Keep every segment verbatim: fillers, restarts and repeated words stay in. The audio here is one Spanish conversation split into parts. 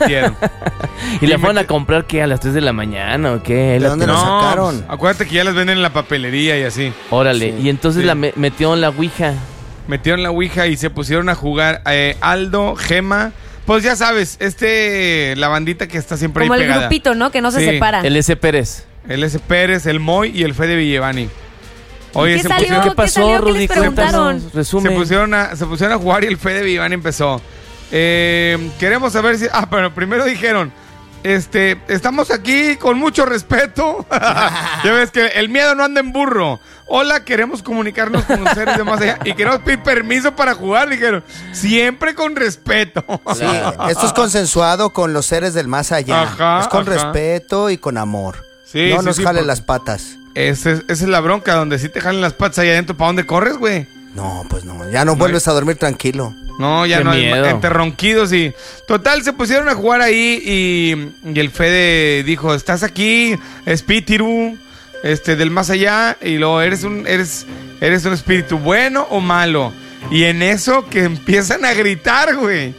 ¿Y, y la fueron a comprar qué? ¿A las tres de la mañana o qué? ¿De dónde la lo sacaron? No, acuérdate que ya las venden en la papelería y así. Órale, Sí. y entonces Sí. la me- metió en la ouija. Metieron la ouija y se pusieron a jugar eh, Aldo, Gema. Pues ya sabes, este, la bandita que está siempre Como ahí el pegada. grupito, ¿no? Que no se Sí. separa. El S. Pérez. El S. Pérez, el Moy y el Fede Villevani. Oye, ¿Qué se salió? pusieron, ¿Qué ¿Qué pasó, salió? ¿Qué Rudy? les ¿Qué preguntaron? pasó? Resume. se, pusieron a, se pusieron a jugar y el Fede Villevani empezó. Eh, queremos saber si... Ah, pero primero dijeron... Este, estamos aquí con mucho respeto. Ya ves que el miedo no anda en burro. Hola, queremos comunicarnos con los seres de más allá y queremos pedir permiso para jugar, dijeron. Siempre con respeto. Sí, esto es consensuado con los seres del más allá. Ajá, es con ajá. respeto y con amor. Sí, no sí, nos sí, jalen porque- las patas. Ese es- esa es la bronca, donde sí te jalen las patas ahí adentro. ¿Para dónde corres, güey? No, pues no, ya no vuelves a dormir tranquilo. No, ya Qué no, miedo. entre ronquidos y... Total, se pusieron a jugar ahí y, y el Fede dijo, estás aquí, espíritu, este, del más allá, y luego, ¿eres un, eres, eres un espíritu bueno o malo? Y en eso que empiezan a gritar, güey.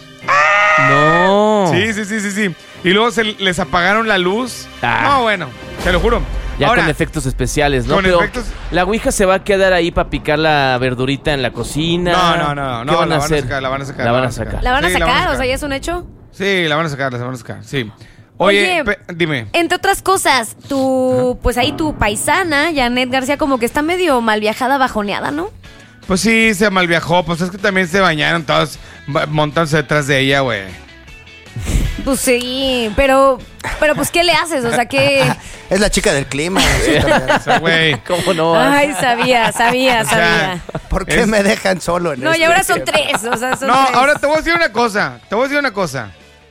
No. Sí, sí, sí, sí, sí. Y luego se les apagaron la luz. Ah. No, bueno, te lo juro. Ya Ahora, con efectos especiales, ¿no? con Pero efectos- la ouija se va a quedar ahí para picar la verdurita en la cocina. No, no, no, ¿Qué no, van la a van a hacer? sacar, la van a sacar, La van a sacar. ¿La van a Sí, la sacar? van a O sea, sacar. ¿ya es un hecho? Sí, la van a sacar, la van a sacar, sí. Oye, Oye, pe- dime. Entre otras cosas, tu, pues ahí tu paisana, Janet García, como que está medio mal viajada, bajoneada, ¿no? Pues sí, se malviajó. Pues es que también se bañaron todos ba- montándose detrás de ella, güey. Pues sí, pero, pero pues, ¿qué le haces? O sea, que... Es la chica del clima. eso también. O sea, güey. ¿Cómo no? Ay, sabía, sabía, O sea, sabía. ¿Por qué Es- me dejan solo en No, esto? y ahora son tres, o sea, son No, tres. ahora te voy a decir una cosa. Te voy a decir una cosa.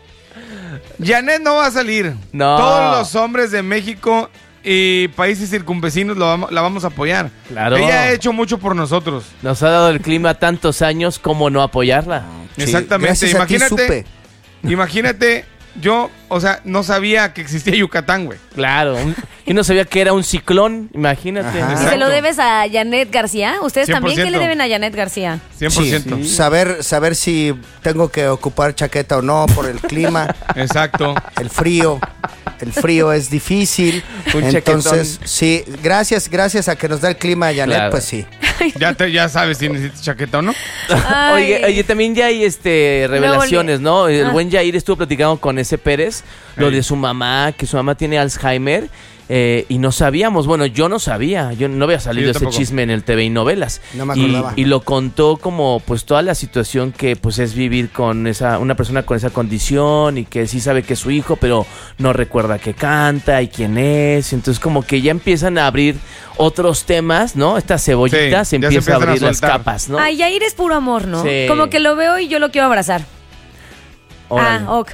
Janet no va a salir. No. Todos los hombres de México y países circunvecinos lo vamos- la vamos a apoyar. Claro. Ella ha hecho mucho por nosotros. Nos ha dado el clima tantos años, ¿cómo no apoyarla? Sí, Exactamente. gracias a ti Imagínate. supe. Imagínate, yo, o sea, no sabía que existía Yucatán, güey. Claro. un- Yo no sabía que era un ciclón, imagínate. Ajá. ¿Y se Exacto. lo debes a Janet García? ¿Ustedes cien por también qué le ciento. deben a Janet García? cien por ciento. Sí, saber, saber si tengo que ocupar chaqueta o no por el clima, Exacto. el frío. El frío es difícil. Un Entonces, chaquetón. sí, gracias, gracias a que nos da el clima, Janet, Claro. pues sí. Ya, te, ya sabes si necesitas chaqueta o no. Ay. Oye, oye, también ya hay este revelaciones, ¿no? El Ah. buen Jair estuvo platicando con ese Pérez, lo Ey. de su mamá, que su mamá tiene Alzheimer, eh, y no sabíamos, bueno, yo no sabía, yo no había salido Sí, yo ese tampoco. chisme en el T V y novelas. No me y, acordaba. y lo contó como pues toda la situación que pues es vivir con esa, una persona con esa condición y que sí sabe que es su hijo, pero no recuerda que canta y quién es. Entonces como que ya empiezan a abrir otros temas, ¿no? Esta cebollita Sí, se ya se empieza a empiezan a abrir las soltar. capas, ¿no? Ay, Jair es puro amor, ¿no? Sí. Como que lo veo y yo lo quiero abrazar. Órale. Ah, ok.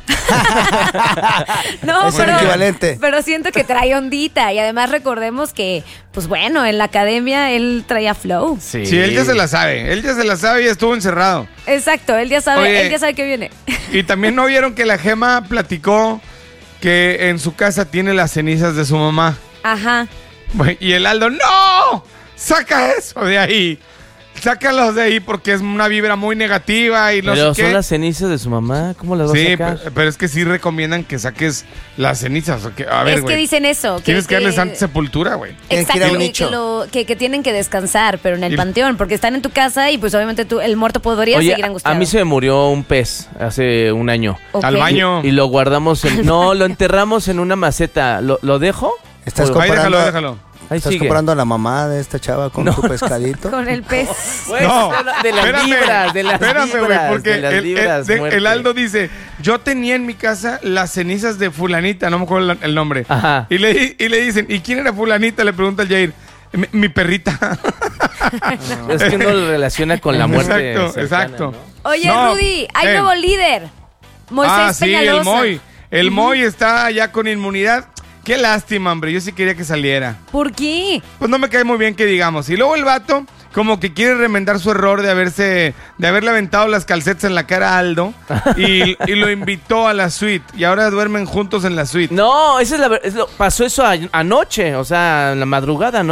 No, Es el pero, equivalente. pero siento que trae ondita y además recordemos que, pues bueno, en la academia él traía flow. Sí. Sí, él ya se la sabe. Él ya se la sabe y estuvo encerrado. Exacto, él ya sabe, Oye. él ya sabe que viene. Y también no vieron que la Gema platicó que en su casa tiene las cenizas de su mamá. Ajá. Bueno, y el Aldo, ¡no! ¡Saca eso de ahí! Sácalos de ahí porque es una vibra muy negativa y no Pero sé son qué. las cenizas de su mamá, ¿cómo las vas Sí, a sacar? pe- pero es que sí recomiendan que saques las cenizas. o que- a ver, es que güey. dicen eso. Tienes que, darle santa sepultura, güey. Tienen que ir a Exacto, un que, nicho. que lo- que- que tienen que descansar, pero en el Y- panteón, porque están en tu casa y pues obviamente tú, el muerto podría Oye, seguir a angustiado. mí se me murió un pez hace un año. Ok. Al baño. Y, y lo guardamos en... No, lo enterramos en una maceta. ¿Lo, lo dejo? Estás O- Ahí comparando, déjalo, déjalo. Ahí estás sigue. comparando a la mamá de esta chava con No. su pescadito. Con el pez. Pues, No, de las espérame, vibras, de las espérame, güey, vibras, porque de las el, el- vibras, de- muerte. el Aldo dice, yo tenía en mi casa las cenizas de fulanita, no me acuerdo el, el nombre. Ajá. Y le, y le dicen, ¿y quién era fulanita? Le pregunta el Jair. Mi, mi perrita. Es que uno lo relaciona con la muerte. Exacto, cercana, exacto. ¿no? Oye, No, Rudy, hay eh. nuevo líder. Moisés ah, sí, el Peñalosa. Moy. El Moy está ya con inmunidad. Qué lástima, hombre. Yo sí quería que saliera. ¿Por qué? Pues no me cae muy bien que digamos. Y luego el vato, como que quiere remendar su error de haberse, de haberle aventado las calcetas en la cara a Aldo y, y lo invitó a la suite. Y ahora duermen juntos en la suite. No, esa es la ver- es lo- pasó eso a- anoche, o sea, en la madrugada, ¿no?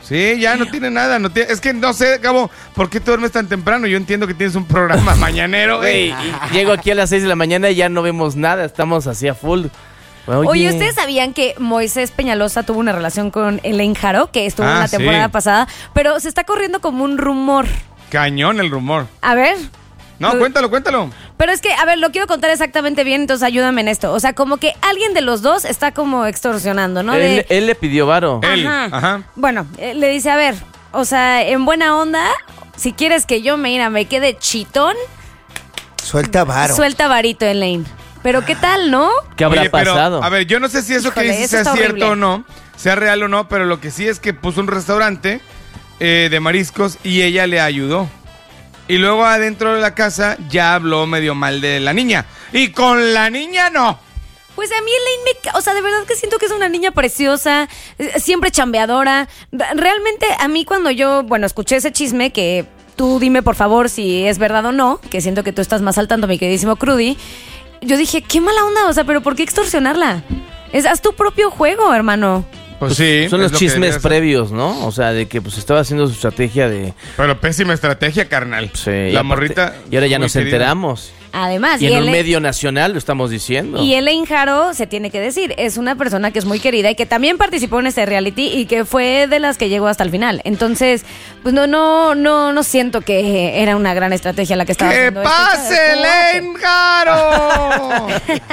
Sí, ya no tiene nada. No tiene, es que no sé, Gabo, ¿por qué te duermes tan temprano? Yo entiendo que tienes un programa mañanero. Güey, güey. y llego aquí a las seis de la mañana y ya no vemos nada, estamos así a full. Oye, Oye, ¿ustedes sabían que Moisés Peñalosa tuvo una relación con Elaine Jaro, que estuvo Ah, en la sí. temporada pasada? Pero se está corriendo como un rumor. Cañón el rumor. A ver. No, Pues- cuéntalo, cuéntalo. Pero es que, a ver, lo quiero contar exactamente bien, entonces ayúdame en esto. O sea, como que alguien de los dos está como extorsionando, ¿no? él, De- él le pidió varo. Él, ajá. Bueno, eh, le dice, a ver, o sea, en buena onda, si quieres que yo, mira, me quede chitón, Suelta varo. suelta varito, Elaine. Pero ¿qué tal, no? ¿Qué habrá Oye, pero, pasado? a ver, yo no sé si eso Híjole, que dices eso sea está cierto horrible. o no, sea real o no, pero lo que sí es que puso un restaurante eh, de mariscos y ella le ayudó. Y luego adentro de la casa ya habló medio mal de la niña. Y con la niña no. Pues a mí Elaine me... ca- O sea, de verdad que siento que es una niña preciosa, eh, siempre chambeadora. Ra- Realmente a mí cuando yo, bueno, escuché ese chisme que... Tú dime por favor si es verdad o no, que siento que tú estás más al tanto, mi queridísimo Crudy. Yo dije, qué mala onda, o sea, pero ¿por qué extorsionarla? Es, haz tu propio juego, hermano. Pues sí. Son es los lo que chismes debería ser. previos, ¿no? O sea, de que pues estaba haciendo su estrategia de... Pero pésima estrategia, carnal. Sí, y la aparte- morrita. Y ahora ya muy nos querida. enteramos. Además, Y en un Elaine- medio nacional lo estamos diciendo. Y Elaine Jaro, se tiene que decir, es una persona que es muy querida y que también participó en este reality y que fue de las que llegó hasta el final. Entonces, pues no, no, no, no siento que era una gran estrategia la que estaba ¡Que haciendo. este pase, chavo. Elaine Jaro!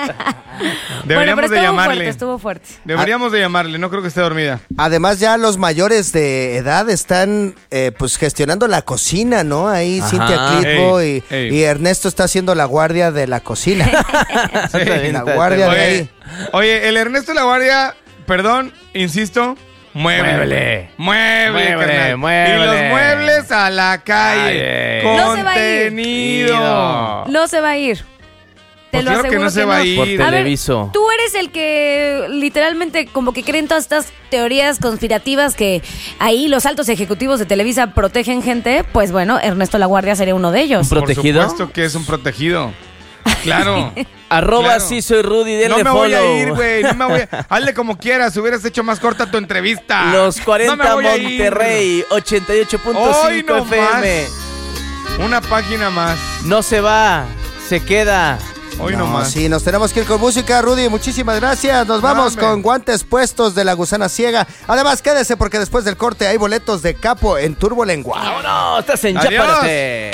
Bueno, Deberíamos pero de estuvo llamarle. fuerte, estuvo fuerte. Deberíamos de llamarle, no creo que esté dormida. Además, ya los mayores de edad están eh, pues gestionando la cocina, ¿no? Ahí Ajá. Cintia Clitbo Ey, y, ey. y Ernesto está haciendo la guardia de la cocina. Exactamente. La guardia de Oye, ahí. oye, el Ernesto La Guardia, perdón, insisto, mueble. Mueble. Mueble, Mueble, carnal. mueble. Y los muebles a la calle. Calle. No se va a ir. Contenido. No se va a ir. Te Pues lo claro que aseguro no se va a ir. Por A ver, Televiso. tú eres el que literalmente como que creen todas estas teorías conspirativas que ahí los altos ejecutivos de Televisa protegen gente. Pues bueno, Ernesto La Guardia sería uno de ellos. Un protegido. Por supuesto que es un protegido. Claro. Arroba Claro. sí soy Rudy, denle No me follow. voy a ir, güey. No me voy a... Hazle como quieras. Hubieras hecho más corta tu entrevista. Los No cuarenta me voy a ir. Monterrey, ochenta y ocho punto Hoy cinco no F M. Una página más. No se va, se queda. Hoy no, más. Sí, nos tenemos que ir con música, Rudy. Muchísimas gracias. Nos vamos Hombre. con guantes puestos de la gusana ciega. Además, quédese porque después del corte hay boletos de Capo en Turbo Lenguaje. ¡Vámonos! Estás en Adiós. Yapárate.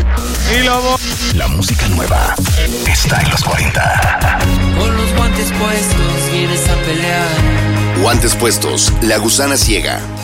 Y Lobo. La música nueva está en los cuarenta. Con los guantes puestos vienes a pelear. Guantes puestos, La Gusana Ciega.